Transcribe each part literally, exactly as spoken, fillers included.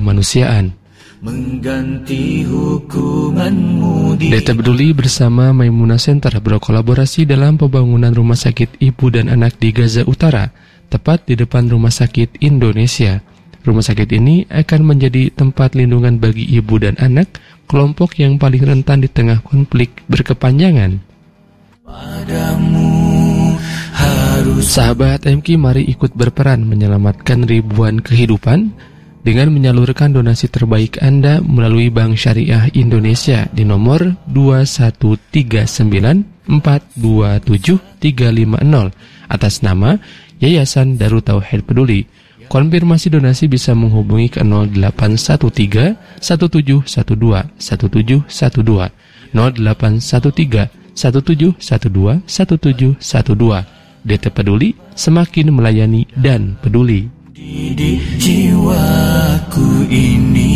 kemanusiaan. Mengganti hukumanmu di... Data Peduli bersama Maimunah Center berkolaborasi dalam pembangunan rumah sakit ibu dan anak di Gaza Utara, tepat di depan Rumah Sakit Indonesia. Rumah sakit ini akan menjadi tempat lindungan bagi ibu dan anak, kelompok yang paling rentan di tengah konflik berkepanjangan. Padamu harus... Sahabat M K, mari ikut berperan menyelamatkan ribuan kehidupan dengan menyalurkan donasi terbaik Anda melalui Bank Syariah Indonesia di nomor dua satu tiga sembilan empat dua tujuh tiga lima nol atas nama Yayasan Darut Tauhid Peduli. Konfirmasi donasi bisa menghubungi ke nol delapan satu tiga satu tujuh satu dua satu tujuh satu dua, nol delapan satu tiga satu tujuh satu dua satu tujuh satu dua. D T Peduli, semakin melayani dan peduli. Di jiwaku ini.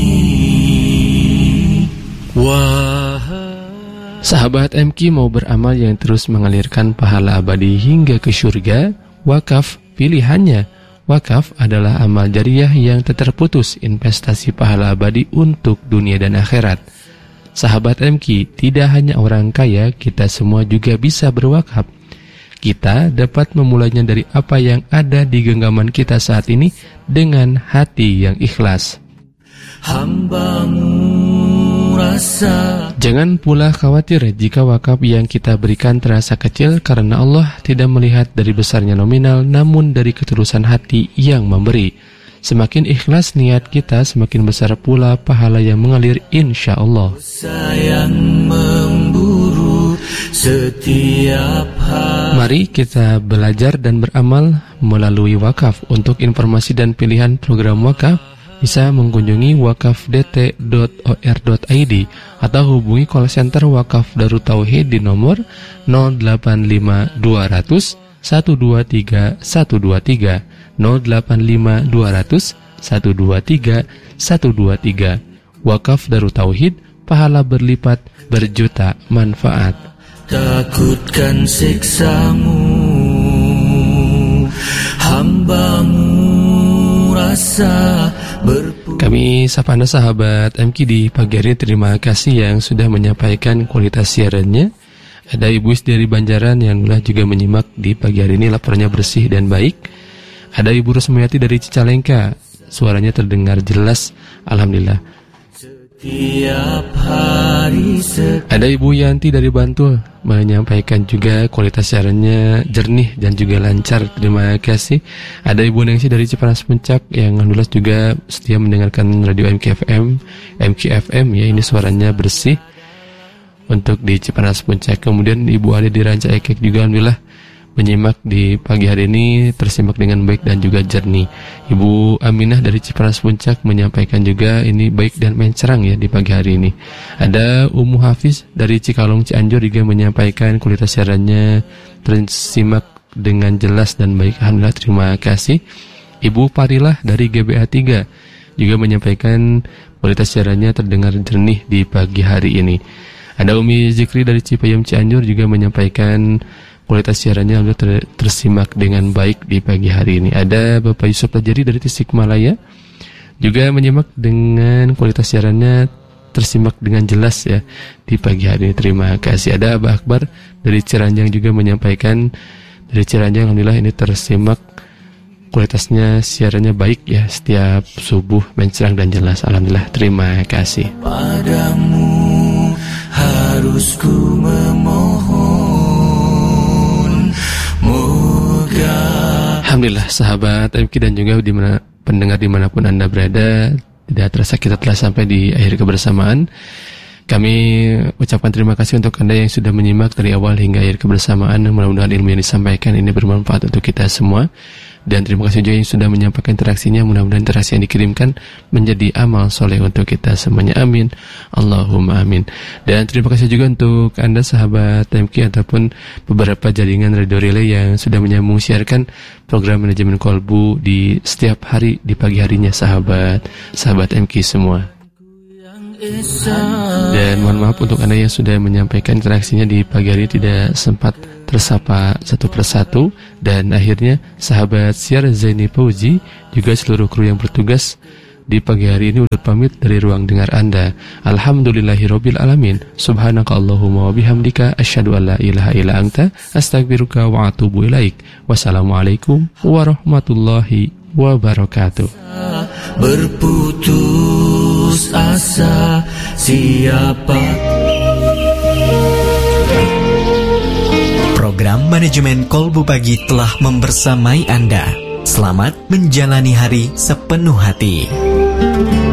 Wah. Sahabat M K, mau beramal yang terus mengalirkan pahala abadi hingga ke surga? Wakaf pilihannya. Wakaf adalah amal jariah yang tak terputus, investasi pahala abadi untuk dunia dan akhirat. Sahabat M K, tidak hanya orang kaya, kita semua juga bisa berwakaf. Kita dapat memulainya dari apa yang ada di genggaman kita saat ini dengan hati yang ikhlas. Hambamu rasa. Jangan pula khawatir jika wakaf yang kita berikan terasa kecil, karena Allah tidak melihat dari besarnya nominal, namun dari ketulusan hati yang memberi. Semakin ikhlas niat kita, semakin besar pula pahala yang mengalir insya Allah. Sayang memburu setiap hari. Mari kita belajar dan beramal melalui wakaf. Untuk informasi dan pilihan program wakaf, bisa mengunjungi wakaf d t dot o r dot i d atau hubungi call center Wakaf Darut Tauhid di nomor nol delapan lima dua nol nol satu dua tiga satu dua tiga, nol delapan lima dua nol nol satu dua tiga satu dua tiga. Wakaf Darut Tauhid, pahala berlipat, berjuta manfaat. Takutkan siksamu, hambamu rasa berpulang. Kami sapa Anda sahabat M K di pagi hari. Terima kasih yang sudah menyampaikan kualitas siarannya. Ada Ibu Is dari Banjaran yang juga menyimak di pagi hari ini, laporannya bersih dan baik. Ada Ibu Rusmayati dari Cicalengka, suaranya terdengar jelas, alhamdulillah. Setiap hari setiap... Ada Ibu Yanti dari Bantul menyampaikan juga kualitas siarannya jernih dan juga lancar, terima kasih. Ada Ibu Nengsi dari Cipanas Puncak yang alhamdulillah juga setia mendengarkan radio M K F M, M K F M ya, ini suaranya bersih untuk di Cipanas Puncak. Kemudian Ibu Ali di Ranca Ekek juga alhamdulillah menyimak di pagi hari ini, tersimak dengan baik dan juga jernih. Ibu Aminah dari Cipanas Puncak menyampaikan juga ini baik dan mencerang ya di pagi hari ini. Ada Umu Hafiz dari Cikalong Cianjur juga menyampaikan kualitas siarannya tersimak dengan jelas dan baik, alhamdulillah, terima kasih. Ibu Parilah dari G B A tiga juga menyampaikan kualitas siarannya terdengar jernih di pagi hari ini. Ada Umi Zikri dari Cipayung Cianjur juga menyampaikan kualitas siarannya sudah ter- tersimak dengan baik di pagi hari ini. Ada Bapak Yusuf Tajari dari Tasikmalaya juga menyimak dengan kualitas siarannya tersimak dengan jelas ya di pagi hari ini. Terima kasih. Ada Abah Akbar dari Ciranjang juga menyampaikan dari Ciranjang, alhamdulillah ini tersimak kualitasnya siarannya baik ya, setiap subuh mencerang dan jelas, alhamdulillah, terima kasih. Padamu harus ku memohon. Alhamdulillah sahabat M K dan juga dimana, pendengar dimanapun Anda berada, tidak terasa kita telah sampai di akhir kebersamaan. Kami ucapkan terima kasih untuk Anda yang sudah menyimak dari awal hingga akhir kebersamaan. Mudah-mudahan ilmu yang disampaikan ini bermanfaat untuk kita semua. Dan terima kasih juga yang sudah menyampaikan interaksinya. Mudah-mudahan interaksi yang dikirimkan menjadi amal soleh untuk kita semuanya. Amin, Allahumma amin. Dan terima kasih juga untuk Anda sahabat M K ataupun beberapa jaringan radio relay yang sudah menyambung siarkan program manajemen kolbu di setiap hari di pagi harinya, sahabat sahabat M K semua. Dan mohon maaf untuk Anda yang sudah menyampaikan interaksinya di pagi hari tidak sempat tersapa satu persatu. Dan akhirnya sahabat siar Zaini Fauzi juga seluruh kru yang bertugas di pagi hari ini udah pamit dari ruang dengar Anda. Alhamdulillahirabbil alamin. Subhanaka Allahumma wa bihamdika asyhadu an la ilaha illa anta astaghfiruka wa atubu ilaik. Wassalamualaikum warahmatullahi wabarakatuh. Berputus asa siapa. Program Manajemen Kolbu Pagi telah membersamai Anda. Selamat menjalani hari sepenuh hati.